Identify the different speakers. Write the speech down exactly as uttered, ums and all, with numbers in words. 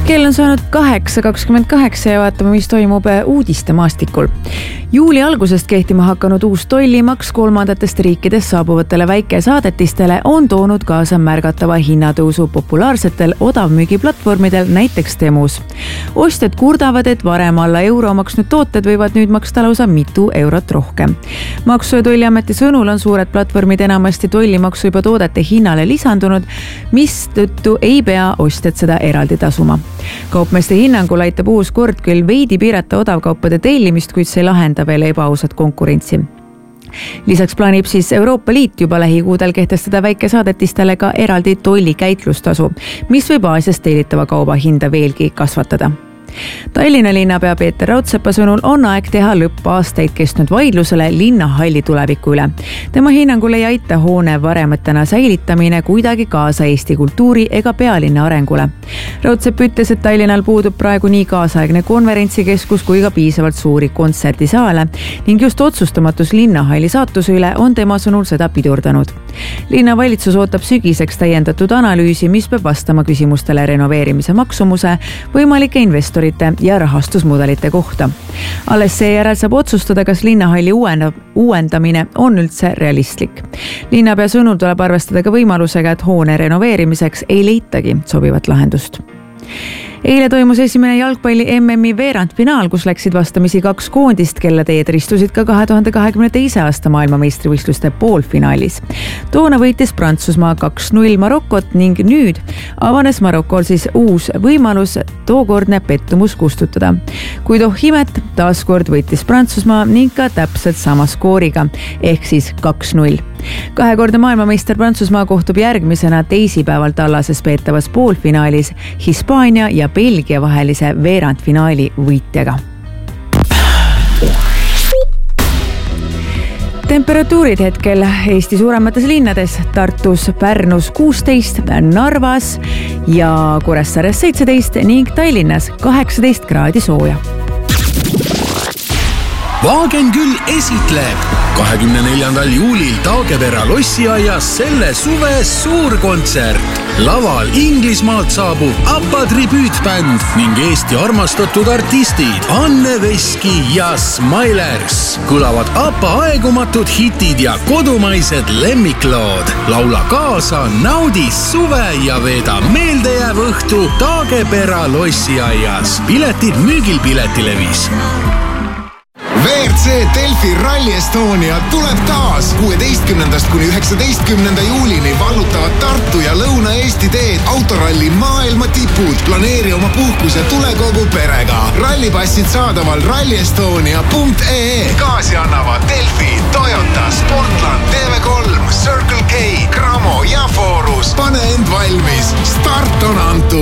Speaker 1: Kell on saanud kaheksa kakskümmend kaheksa ja vaatame, mis toimub uudiste maastikul. Juuli algusest kehtima hakanud uus tollimaks kolmandatest riikidest saabuvatele väikesaadetistele on toonud kaasa märgatava hinnatõusu populaarsetel odavmüügiplatvormidel, näiteks Temus. Ostjad kurdavad, et varem alla euro maksnud tooted võivad nüüd maksta lausa mitu eurot rohkem. Maksu- ja Tolliameti sõnul on suured platvormid enamasti tollimaksu juba toodete hinnale lisandunud, mis tõttu ei pea ostjad seda eraldi tasuma. Kaupmeeste hinnangul aitab uus kord küll veidi piirata odavkaupade tellimist, kuid see lahenda veel ebaausat konkurentsi. Lisaks plaanib siis Euroopa Liit juba lähikuudel kehtestada väikesaadetistele ka eraldi tollikäitlustasu, mis võib Aasiast tellitava kauba hinda veelgi kasvatada. Tallinna linnapea Peeter Raudsepa sõnul on aeg teha lõpp aastaid kestnud vaidlusele linnahalli tuleviku üle. Tema hinnangul ei aita hoone varemetena säilitamine kuidagi kaasa Eesti kultuuri ega pealinna arengule. Raudsepp ütles, et Tallinnal puudub praegu nii kaasaegne konverentsikeskus kui ka piisavalt suuri kontserdisaale ning just otsustamatus linnahalli saatuse üle on tema sõnul seda pidurdanud. Linnavalitsus ootab sügiseks täiendatud analüüsi, mis peab vastama küsimustele renoveerimise maksumuse, võimalike investorite ja rahastusmudelite kohta. Alles seejärel saab otsustada, kas linnahalli uuendamine on üldse realistlik. Linnapea sõnul tuleb arvestada ka võimalusega, et hoone renoveerimiseks ei leitagi sobivat lahendust. Eile toimus esimene jalgpalli M M-i veerandfinaal, kus läksid vastamisi kaks koondist, kelle teed ristusid ka kahe tuhande kahekümne teise aasta maailmameistrivõistluste poolfinaalis. Toona võitis Prantsusmaa kaks null Marokot ning nüüd avanes Marokol siis uus võimalus tookordne pettumus kustutada. Kuid oh imet, taaskord võitis Prantsusmaa ning ka täpselt sama skooriga, ehk siis kaks null. Kahekordne maailmameister Prantsusmaa kohtub järgmisena teisipäeval Tallases peetavas poolfinaalis Hispaania ja Belgia vahelise veerandfinaali võitjaga. Temperatuurid hetkel Eesti suuremates linnades: Tartus, Pärnus kuusteist, Narvas ja Kuressaares seitseteist ning Tallinnas kaheksateist kraadi sooja.
Speaker 2: Vaagen küll esitleb kahekümne neljandal juulil Taagepera lossiaias selle suve suurkontsert. Laval Inglismaalt saabub ABBA tribüütbänd ning Eesti armastatud artistid Anne Veski ja Smilers. Kõlavad ABBA aegumatud hitid ja kodumaised lemmiklood. Laula kaasa, naudi suve ja veeda meeldejääv õhtu Taagepera lossiaias. Piletid müügil Piletilevis.
Speaker 3: V R C Delfi Rally Estonia tuleb taas. kuueteistkümnendast kuni üheksateistkümnenda juulini vallutavad Tartu ja Lõuna-Eesti teed autoralli maailma tipud. Planeeri oma puhkus ja tule kogu perega. Rallipassid saadaval rally estonia punkt e e. Gaasi annavad Delfi, Toyota, Sportland, T V kolm, Circle K, Cramo ja Forus. Pane end valmis. Start on antud.